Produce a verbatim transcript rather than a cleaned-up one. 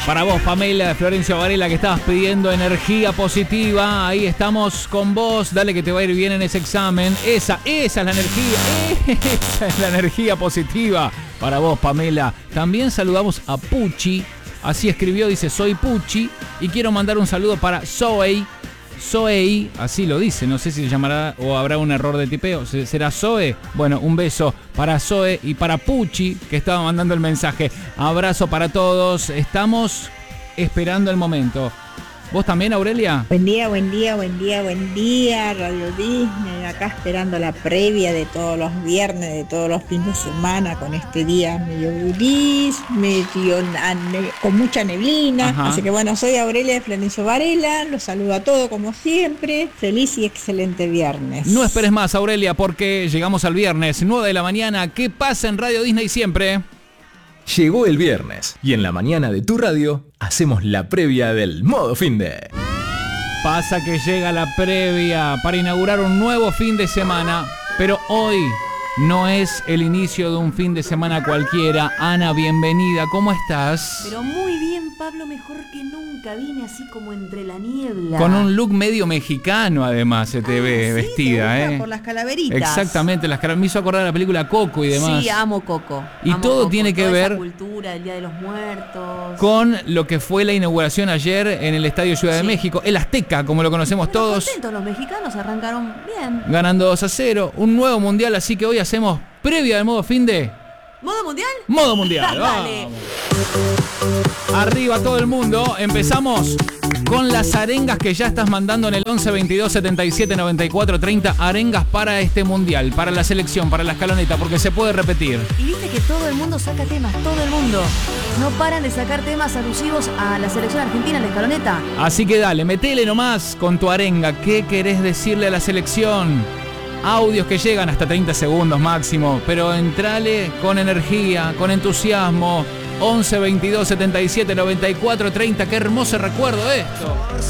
Para vos, Pamela, de Florencio Varela, que estabas pidiendo energía positiva. Ahí estamos con vos. Dale que te va a ir bien en ese examen. Esa, esa es la energía. Esa es la energía positiva. Para vos, Pamela. También saludamos a Puchi. Así escribió, dice, soy Puchi. Y quiero mandar un saludo para Zoe. Zoe, así lo dice. No sé si se llamará o habrá un error de tipeo. ¿Será Zoe? Bueno, un beso para Zoe y para Puchi, que estaba mandando el mensaje. Abrazo para todos. Estamos esperando el momento. ¿Vos también, Aurelia? Buen día, buen día, buen día, buen día, Radio Disney, acá esperando la previa de todos los viernes, de todos los fines de semana, con este día medio gris, medio ne- con mucha neblina. Ajá. Así que bueno, soy Aurelia de Florencio Varela, los saludo a todos como siempre, feliz y excelente viernes. No esperes más, Aurelia, porque llegamos al viernes, nueve de la mañana. ¿Qué pasa en Radio Disney siempre? Llegó el viernes y en la mañana de tu radio hacemos la previa del modo finde. Pasa que llega la previa para inaugurar un nuevo fin de semana, pero hoy no es el inicio de un fin de semana cualquiera. Ana, bienvenida, ¿cómo estás? Pero muy bien, Pablo, mejor que nunca. Vine así como entre la niebla. Con un look medio mexicano, además, se te ah, ve ¿sí? vestida, ¿Te gusta? ¿eh? Por las calaveritas. Exactamente, las calaveritas. Me hizo acordar de la película Coco y demás. Sí, amo Coco. Y amo todo Coco, tiene que toda ver... esa cultura, el Día de los Muertos. Con lo que fue la inauguración ayer en el Estadio Ciudad sí. de México. El Azteca, como lo conocemos bueno, todos. Contentos, los mexicanos arrancaron bien. Ganando dos a cero. Un nuevo mundial, así que hoy hacemos previa del modo finde. ¿Modo mundial? Modo mundial, Dale. Arriba todo el mundo. Empezamos con las arengas que ya estás mandando en el once veintidós setenta y siete noventa y cuatro treinta. Arengas para este mundial, para la selección, para la escaloneta, porque se puede repetir. Y viste que todo el mundo saca temas, todo el mundo. No paran de sacar temas alusivos a la selección argentina en la escaloneta. Así que dale, metele nomás con tu arenga. ¿Qué querés decirle a la selección? Audios que llegan hasta treinta segundos máximo, pero entrale con energía, con entusiasmo. once veintidós setenta y siete noventa y cuatro treinta. Qué hermoso recuerdo esto.